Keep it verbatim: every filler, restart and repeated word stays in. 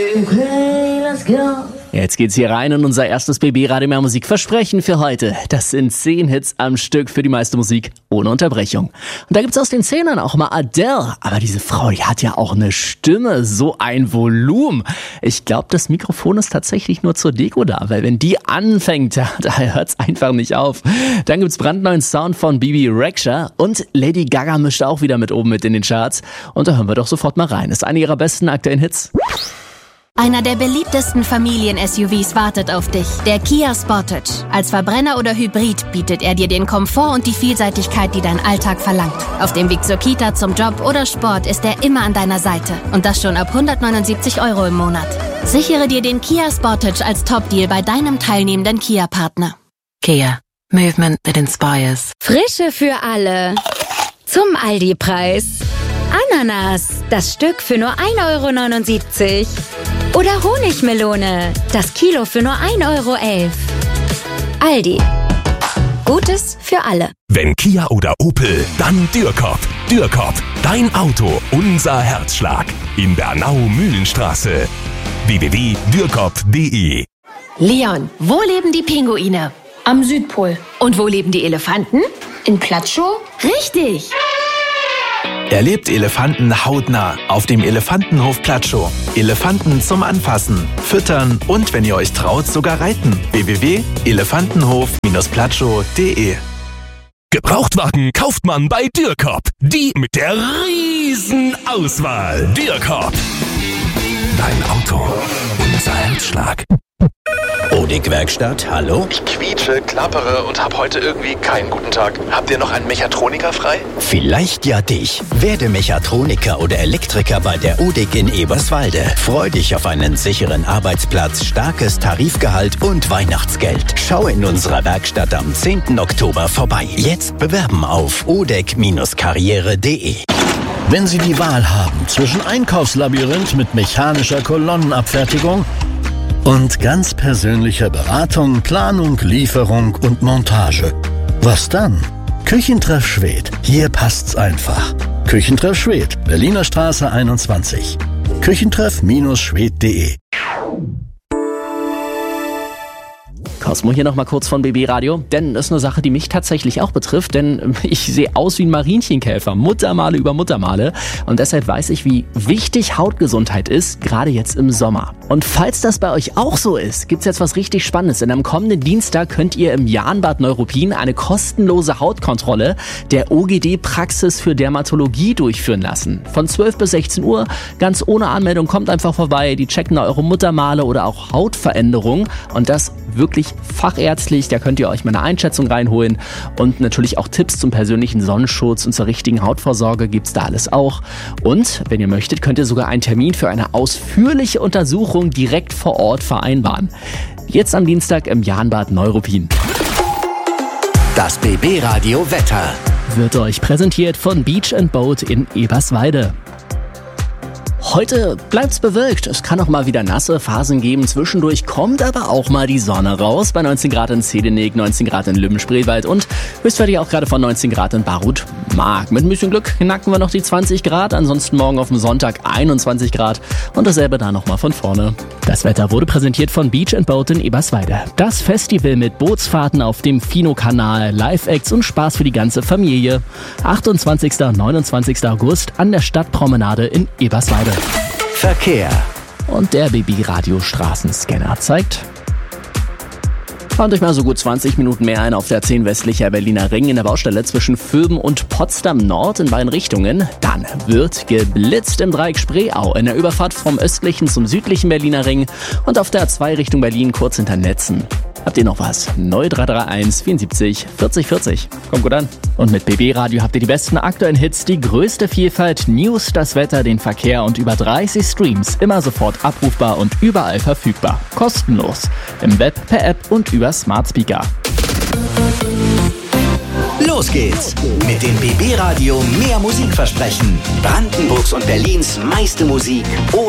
Okay, let's go. Jetzt geht's hier rein in unser erstes B B Radio Mehr Musik Versprechen für heute. Das sind zehn Hits am Stück für die meiste Musik ohne Unterbrechung. Und da gibt's aus den Zehnern auch mal Adele. Aber diese Frau, die hat ja auch eine Stimme, so ein Volumen. Ich glaube, das Mikrofon ist tatsächlich nur zur Deko da, weil wenn die anfängt, da, da hört's einfach nicht auf. Dann gibt's brandneuen Sound von Bebe Rexha und Lady Gaga mischt auch wieder mit oben mit in den Charts. Und da hören wir doch sofort mal rein. Ist eine ihrer besten aktuellen Hits. Einer der beliebtesten Familien-S U Vs wartet auf dich, der Kia Sportage. Als Verbrenner oder Hybrid bietet er dir den Komfort und die Vielseitigkeit, die dein Alltag verlangt. Auf dem Weg zur Kita, zum Job oder Sport ist er immer an deiner Seite. Und das schon ab hundertneunundsiebzig Euro im Monat. Sichere dir den Kia Sportage als Top-Deal bei deinem teilnehmenden Kia-Partner. Kia. Movement that inspires. Frische für alle. Zum Aldi-Preis. Ananas, das Stück für nur ein Euro neunundsiebzig. Oder Honigmelone, das Kilo für nur ein Euro elf. Aldi. Gutes für alle. Wenn Kia oder Opel, dann Dürkop. Dürkop, dein Auto, unser Herzschlag. In Bernau-Mühlenstraße. w w w punkt dürkop punkt d e. Leon, wo leben die Pinguine? Am Südpol. Und wo leben die Elefanten? In Platschow? Richtig! Erlebt Elefanten hautnah auf dem Elefantenhof Platschow. Elefanten zum Anfassen, Füttern und, wenn ihr euch traut, sogar reiten. w w w punkt elefantenhof Bindestrich platschow punkt d e. Gebrauchtwagen kauft man bei Dürkop. Die mit der riesen Auswahl. Dürkop. Dein Auto, unser Herzschlag. Odig-Werkstatt, hallo? Ich quietsche, klappere und habe heute irgendwie keinen guten Tag. Habt ihr noch einen Mechatroniker frei? Vielleicht ja dich. Werde Mechatroniker oder Elektriker bei der Odig in Eberswalde. Freu dich auf einen sicheren Arbeitsplatz, starkes Tarifgehalt und Weihnachtsgeld. Schau in unserer Werkstatt am zehnten Oktober vorbei. Jetzt bewerben auf odig Karriere punkt d e. Wenn Sie die Wahl haben zwischen Einkaufslabyrinth mit mechanischer Kolonnenabfertigung und ganz persönlicher Beratung, Planung, Lieferung und Montage. Was dann? Küchentreff Schwedt. Hier passt's einfach. Küchentreff Schwedt, Berliner Straße einundzwanzig. Küchentreff Schwedt punkt d e. Cosmo hier nochmal kurz von B B Radio, denn das ist eine Sache, die mich tatsächlich auch betrifft, denn ich sehe aus wie ein Marienchenkäfer, Muttermale über Muttermale und deshalb weiß ich, wie wichtig Hautgesundheit ist, gerade jetzt im Sommer. Und falls das bei euch auch so ist, gibt's jetzt was richtig Spannendes, denn am kommenden Dienstag könnt ihr im Jahnbad Neuruppin eine kostenlose Hautkontrolle der O G D-Praxis für Dermatologie durchführen lassen. Von zwölf bis sechzehn Uhr, ganz ohne Anmeldung, kommt einfach vorbei, die checken da eure Muttermale oder auch Hautveränderungen und das wirklich fachärztlich, da könnt ihr euch mal eine Einschätzung reinholen und natürlich auch Tipps zum persönlichen Sonnenschutz und zur richtigen Hautvorsorge gibt's da alles auch. Und wenn ihr möchtet, könnt ihr sogar einen Termin für eine ausführliche Untersuchung direkt vor Ort vereinbaren. Jetzt am Dienstag im Jahnbad Neuruppin. Das B B Radio Wetter wird euch präsentiert von Beach and Boat in Eberswalde. Heute bleibt's bewölkt. Es kann auch mal wieder nasse Phasen geben. Zwischendurch kommt aber auch mal die Sonne raus. Bei neunzehn Grad in Zedenik, neunzehn Grad in Lübben-Spreewald und höchstwertig auch gerade von neunzehn Grad in Barut-Mark. Mit ein bisschen Glück knacken wir noch die zwanzig Grad. Ansonsten morgen auf dem Sonntag einundzwanzig Grad und dasselbe da nochmal von vorne. Das Wetter wurde präsentiert von Beach and Boat in Eberswalde. Das Festival mit Bootsfahrten auf dem Fino-Kanal, Live-Acts und Spaß für die ganze Familie. achtundzwanzigsten und neunundzwanzigsten August an der Stadtpromenade in Eberswalde. Verkehr. Und der B B-Radio-Straßenscanner zeigt... Fahrt euch mal so gut zwanzig Minuten mehr ein auf der zehn westlicher Berliner Ring in der Baustelle zwischen Vöben und Potsdam Nord in beiden Richtungen. Dann wird geblitzt im Dreieck Spreeau in der Überfahrt vom östlichen zum südlichen Berliner Ring und auf der A zwei Richtung Berlin kurz hinter Netzen. Habt ihr noch was? null drei drei eins vierundsiebzig vierzig vierzig. Kommt gut an. Und mit B B Radio habt ihr die besten aktuellen Hits, die größte Vielfalt, News, das Wetter, den Verkehr und über dreißig Streams. Immer sofort abrufbar und überall verfügbar. Kostenlos. Im Web, per App und über Smart Speaker. Los geht's mit dem B B Radio Mehr Musik versprechen. Brandenburgs und Berlins meiste Musik ohne